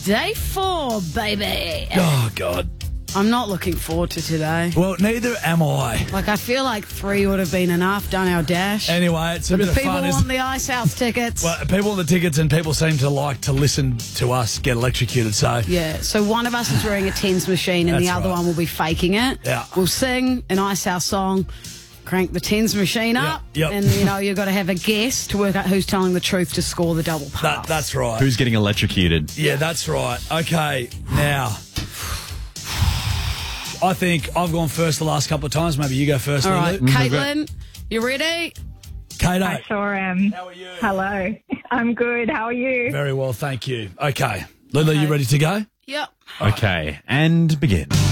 Day 4, baby. Oh, God. I'm not looking forward to today. Well, neither am I. Like, I feel like 3 would have been enough, done our dash. Anyway, it's a bit of People fun. want the Ice House tickets. Well, people want the tickets and people seem to like to listen to us get electrocuted, so... Yeah, so one of us is wearing a TENS machine and the That's other right. one will be faking it. Yeah. We'll sing an Ice House song, crank the TENS machine up, Yep. and, you've got to have a guess to work out who's telling the truth to score the double pass. That's right. Who's getting electrocuted? Yeah, that's right. Okay, now... I think I've gone first the last couple of times. Maybe you go first, All right, Lulu. Caitlin, you ready? Kato. I sure am. How are you? Hello. I'm good. How are you? Very well, thank you. Okay. Lulu, you ready to go? Yep. Okay, and begin.